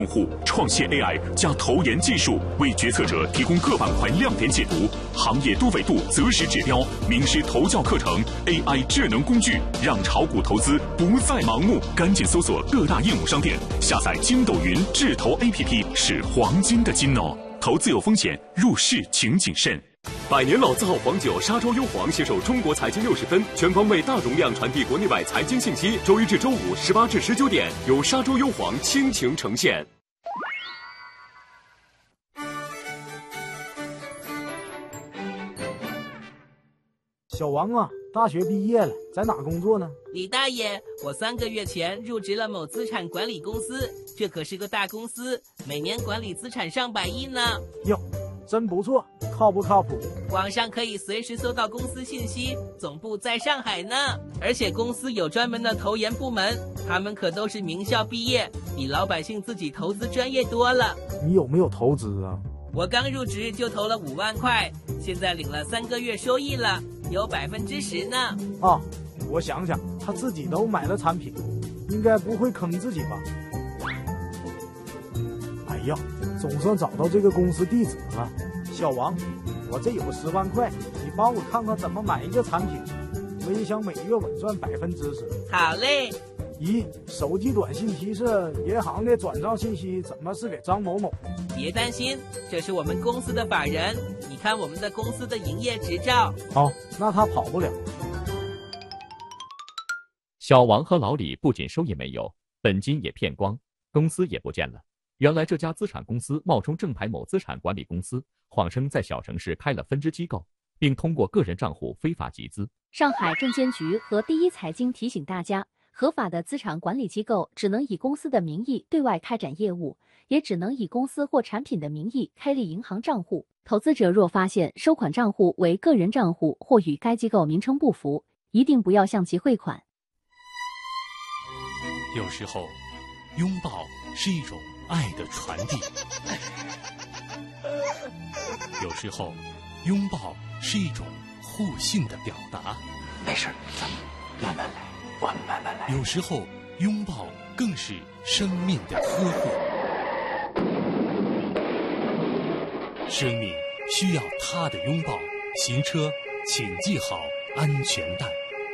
用户创现 AI 加投研技术，为决策者提供各板块亮点解读，行业多维度择时指标，名师投教课程 ，AI 智能工具，让炒股投资不再盲目。赶紧搜索各大应用商店，下载筋斗云智投 APP， 是黄金的金哦。投资有风险，入市请谨慎。 百年老字号黄酒沙洲优黄携手中国财经60分，全方位大容量传递国内外财经信息。周一至周五18至19点，由沙洲优黄倾情呈现。 小王啊，大学毕业了，在哪工作呢？ 李大爷，我3个月前入职了某资产管理公司，这可是个大公司，每年管理资产上百亿呢。 哟，真不错，靠不靠谱？ 网上可以随时搜到公司信息，总部在上海呢。而且公司有专门的投研部门，他们可都是名校毕业，比老百姓自己投资专业多了。 你有没有投资啊？ 我刚入职就投了5万块，现在领了3个月收益了，有10%呢。 啊，我想想，他自己都买了产品，应该不会坑自己吧？哎呀，总算找到这个公司地址了。小王，我这有10万块，你帮我看看怎么买一个产品，我也想每月稳赚10%。 好嘞。 咦，手机短信提示银行的转账信息怎么是给张某某？ 别担心，这是我们公司的法人，你看我们的公司的营业执照。 好，那他跑不了。 小王和老李不仅收益没有，本金也骗光，公司也不见了。原来这家资产公司冒充正牌某资产管理公司，谎称在小城市开了分支机构，并通过个人账户非法集资。 上海证监局和第一财经提醒大家，合法的资产管理机构只能以公司的名义对外开展业务，也只能以公司或产品的名义开立银行账户。投资者若发现收款账户为个人账户或与该机构名称不符，一定不要向其汇款。 有时候，拥抱是一种爱的传递；有时候，拥抱是一种互信的表达。 没事，咱们慢慢来，我们慢慢来。 有时候，拥抱更是生命的呵护。生命需要他的拥抱，行车请系好安全带。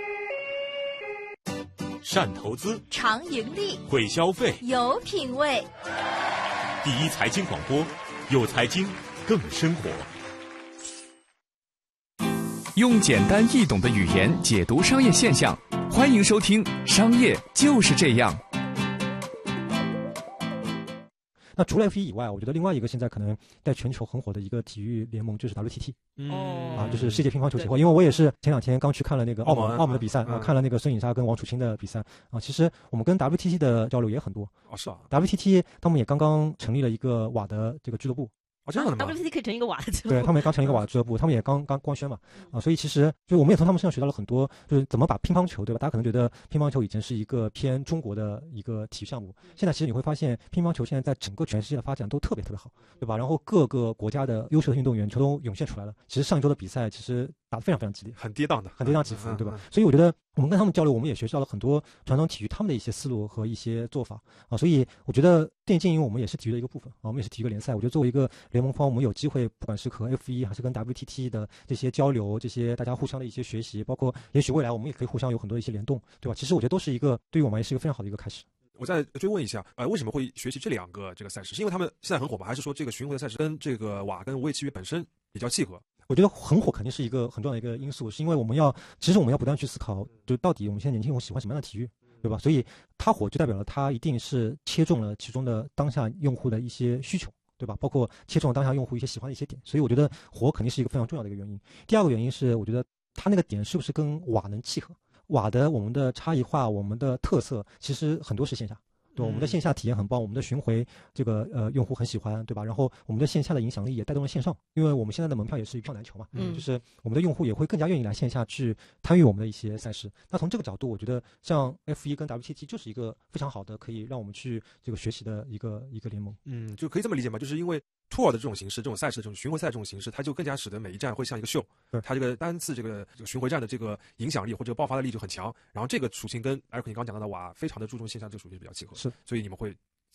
善投资， 常盈利， 会消费， 有品位。 第一财经广播，有财经更生活。 用简单易懂的语言解读商业现象，欢迎收听《商业就是这样》。 那除了 F1 以外，我觉得另外一个现在可能在全球很火的一个体育联盟就是 WTT，就是世界乒乓球协会。因为我也是前2天刚去看了那个澳门的比赛看了那个孙颖莎跟王楚钦的比赛其实我们跟 WTT 的交流也很多是啊 WTT 他们也刚刚成立了一个瓦的这个俱乐部。 这样的吗 ？WTT 可以成一个瓦的俱乐部。 对，他们也刚成立一个瓦的俱乐部，他们也刚官宣嘛所以其实就我们也从他们身上学到了很多，就是怎么把乒乓球，对吧？大家可能觉得乒乓球以前是一个偏中国的一个体育项目，现在其实你会发现乒乓球现在在整个全世界的发展都特别特别好，对吧？然后各个国家的优秀的运动员全都涌现出来了。其实上一周的比赛其实打得非常非常激烈， 很跌宕的， 很跌宕起伏，对吧？所以我觉得我们跟他们交流，我们也学到了很多传统体育他们的一些思路和一些做法所以我觉得电竞因为我们也是体育的一个部分我们也是体育的联赛，我觉得作为一个联盟方，我们有机会不管是和 F1 还是跟 WTT 的这些交流，这些大家互相的一些学习，包括也许未来我们也可以互相有很多一些联动，对吧？其实我觉得都是一个对于我们也是一个非常好的一个开始。 我再追问一下，为什么会学习这2个这个赛事？是因为他们现在很火吗？还是说这个巡回的赛事跟这个瓦跟无畏契约本身比较契合？ 我觉得很火肯定是一个很重要的一个因素，是因为其实我们要不断去思考，就到底我们现在年轻人喜欢什么样的体育，对吧？所以它火就代表了它一定是切中了其中的当下用户的一些需求，对吧？包括切中了当下用户一些喜欢的一些点，所以我觉得火肯定是一个非常重要的一个原因。第二个原因是，我觉得它那个点是不是跟瓦能契合？瓦的我们的差异化，我们的特色，其实很多是线下。对，我们的线下体验很棒，我们的巡回这个用户很喜欢，对吧？然后我们的线下的影响力也带动了线上，因为我们现在的门票也是一票难求嘛，就是我们的用户也会更加愿意来线下去参与我们的一些赛事。那从这个角度，我觉得像 F1 跟 WTT 就是一个非常好的可以让我们去这个学习的一个联盟。 就可以这么理解吗？就是因为 Tour 的这种形式，这种赛事的这种巡回赛这种形式，它就更加使得每一站会像一个秀，它这个单次这个巡回站的这个影响力或者爆发的力就很强。然后这个属性跟艾瑞克你刚讲到的瓦非常的注重线下这个属性比较契合， 是， 所以你们会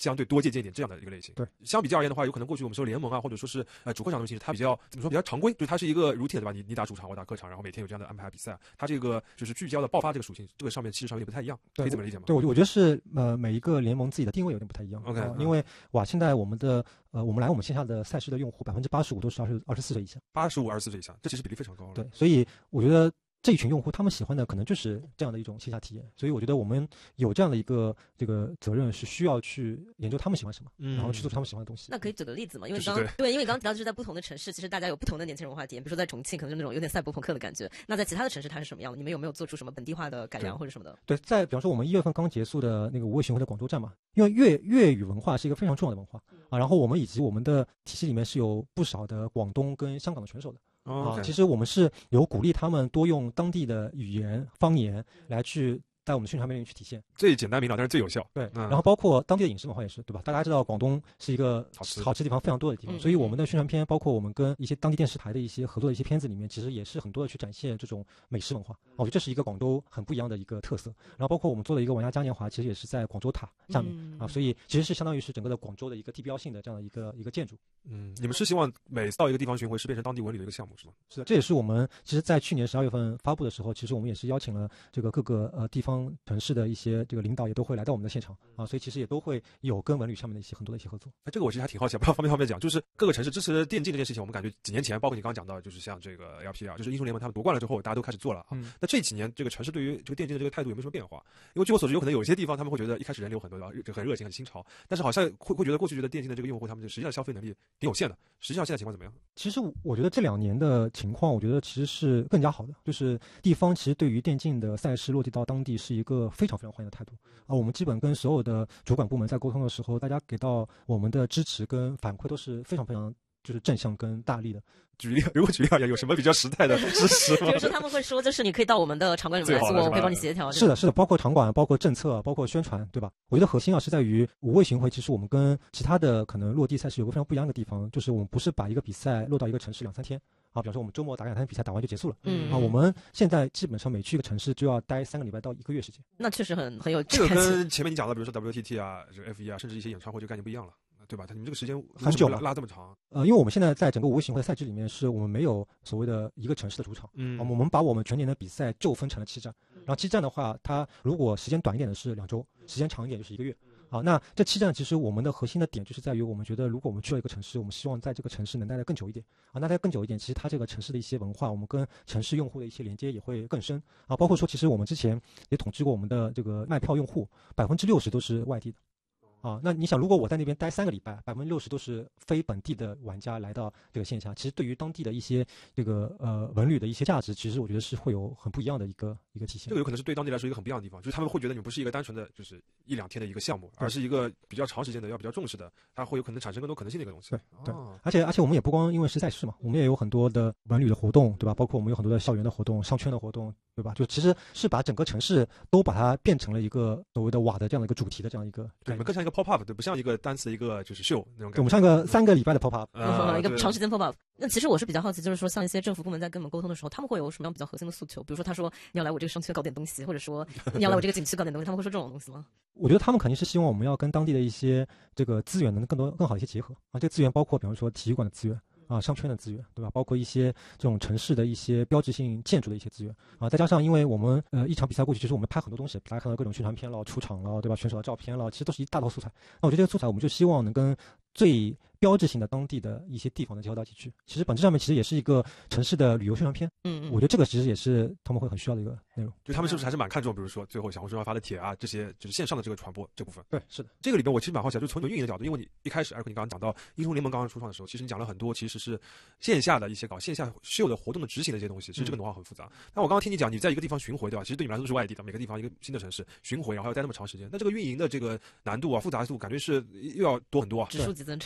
相对多借鉴一点这样的一个类型。 对， 相比较而言的话，有可能过去我们说联盟啊，或者说是主客场的形式，它比较怎么说比较常规，就是它是一个 routine 对吧？你打主场，我打客场，然后每天有这样的安排比赛，它这个就是聚焦的爆发这个属性，这个上面其实上有点不太一样，可以这么理解吗？ 对，我觉得是每一个联盟自己的定位有点不太一样。 OK， 因为现在我们的我们线下的赛事的用户85%都是24岁以下 ，25、24岁以下，这其实比例非常高了。 对，所以我觉得这一群用户他们喜欢的可能就是这样的一种线下体验，所以我觉得我们有这样的一个这个责任，是需要去研究他们喜欢什么，然后去做他们喜欢的东西。 那可以举个例子吗？因为因为刚刚提到就是在不同的城市，其实大家有不同的年轻人文化体验，比如说在重庆可能就那种有点赛博朋克的感觉，那在其他的城市它是什么样的？你们有没有做出什么本地化的改良或者什么的？ 对，在比方说我们1月份刚结束的那个5位巡回的广州站嘛，因为粤语文化是一个非常重要的文化然后我们以及我们的体系里面是有不少的广东跟香港的选手的。其实我们是有鼓励他们多用当地的语言方言来去在我们的宣传面里去体现， 最简单明了，但是最有效。 对，然后包括当地的饮食文化也是，对吧？大家知道广东是一个好吃的地方非常多的地方，所以我们的宣传片，包括我们跟一些当地电视台的一些合作的一些片子里面，其实也是很多的去展现这种美食文化。我觉得这是一个广州很不一样的一个特色。然后包括我们做的一个玩家嘉年华，其实也是在广州塔上面所以其实是相当于是整个的广州的一个地标性的这样的一个建筑。 你们是希望每到一个地方巡回是变成当地文旅的一个项目是吗？ 是的，这也是我们其实在去年12月份发布的时候，其实我们也是邀请了这个各个地方城市的一些这个领导也都会来到我们的现场所以其实也都会有跟文旅上面的很多的一些合作。 这个我其实还挺好奇，不知道方便讲，就是各个城市支持电竞这件事情，我们感觉几年前，包括你刚刚讲到，就是像这个 LPL， 就是英雄联盟他们夺冠了之后，大家都开始做了那这几年这个城市对于这个电竞的这个态度有没有什么变化？因为据我所知，有可能有些地方他们会觉得一开始人流很多，很热情很新潮，但是好像会觉得过去觉得电竞的这个用户他们实际上消费能力挺有限的。实际上现在情况怎么样？ 其实我觉得这2年的情况，我觉得其实是更加好的，就是地方其实对于电竞的赛事落地到当地是一个非常非常欢迎的态度我们基本跟所有的主管部门在沟通的时候，大家给到我们的支持跟反馈都是非常非常就是正向跟大力的。 如果举例而言，有什么比较实在的支持吗？ 比如说他们会说，就是你可以到我们的场馆里面来做，我可以帮你协调。 是的，包括场馆，包括政策，包括宣传，对吧？我觉得核心是在于5位巡回，其实我们跟其他的可能落地赛事有个非常不一样的地方，就是我们不是把一个比赛落到一个城市2-3天比方说我们周末打2-3天比赛，打完就结束了。我们现在基本上每去一个城市就要待3个礼拜到1个月时间。 那确实很有这个跟前面你讲的，比如说 WTT 啊、F1 啊，甚至一些演唱会，这个概念不一样了。对吧？你们这个时间很久了， 拉这么长。 因为我们现在在整个5位巡回的赛制里面，是我们没有所谓的一个城市的主场。我们把我们全年的比赛就分成了7站，然后7站的话，它如果时间短一点的是2周，时间长一点就是1个月。那这7站其实我们的核心的点就是在于，我们觉得如果我们去了一个城市，我们希望在这个城市能待得更久一点那待更久一点，其实它这个城市的一些文化，我们跟城市用户的一些连接也会更深包括说，其实我们之前也统计过我们的这个卖票用户，60%都是外地的。那你想，如果我在那边待3个礼拜，60%都是非本地的玩家来到这个线下，其实对于当地的一些这个文旅的一些价值，其实我觉得是会有很不一样的一个体现。 这个有可能是对当地来说一个很不一样的地方，就是他们会觉得你们不是一个单纯的就是1-2天的一个项目，而是一个比较长时间的、要比较重视的，它会有可能产生更多可能性的一个东西。 对，而且我们也不光因为是赛事嘛，我们也有很多的文旅的活动，对吧？包括我们有很多的校园的活动、商圈的活动，对吧？就其实是把整个城市都把它变成了一个所谓的瓦的这样的一个主题的这样一个。 对，你们更像一个 pop up， 对，不像一个单词一个就是秀那种感觉。 我们像个3个礼拜的 pop up， 一个长时间 pop up。那其实我是比较好奇，就是说像一些政府部门在跟我们沟通的时候，他们会有什么样比较核心的诉求？比如说他说你要来我这个商圈搞点东西，或者说你要来我这个景区搞点东西，他们会说这种东西吗？ 我觉得他们肯定是希望我们要跟当地的一些这个资源能更好的一些结合这个资源包括比方说体育馆的资源商圈的资源，对吧？包括一些这种城市的一些标志性建筑的一些资源再加上因为我们一场比赛过去，其实我们拍很多东西，大家看到各种宣传片了、出场了，对吧？选手的照片了，其实都是一大套素材。那我觉得这个素材，我们就希望能跟最标志性的当地的一些地方的结合到一起去。其实本质上面其实也是一个城市的旅游宣传片。我觉得这个其实也是他们会很需要的一个内容。 就他们是不是还是蛮看重，比如说最后小红书上发的帖啊，这些就是线上的这个传播这部分。 对，是的。 这个里边我其实蛮好奇的，就是从你们运营的角度，因为你一开始艾克你刚刚讲到英雄联盟刚刚初创的时候，其实你讲了很多其实是线下的一些搞线下秀的活动的执行的一些东西，其实这个know how很复杂。但我刚刚听你讲，你在一个地方巡回，对吧？其实对你们来说都是外地的，每个地方一个新的城市巡回，然后要待那么长时间，那这个运营的这个难度啊、复杂度，感觉是又要多很多指数级增长。 对，这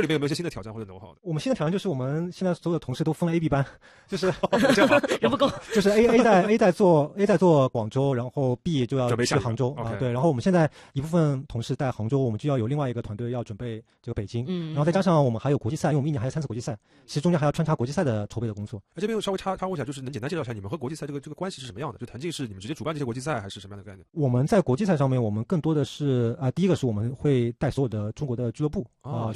里面有没有一些新的挑战或者know how的？ 我们新的挑战就是我们现在所有的同事都分了 A、B 班，就是人不够， 就是 A 在做广州，然后 B 就要去杭州啊，对。然后我们现在一部分同事在杭州，我们就要有另外一个团队要准备这个北京，然后再加上我们还有国际赛，因为我们一年还有3次国际赛，其实中间还要穿插国际赛的筹备的工作。 这边稍微插播一下，就是能简单介绍一下你们和国际赛这个关系是什么样的？就谭静是你们直接主办这些国际赛，还是什么样的概念？ 我们在国际赛上面，我们更多的是第一个是我们会带所有的中国的俱乐部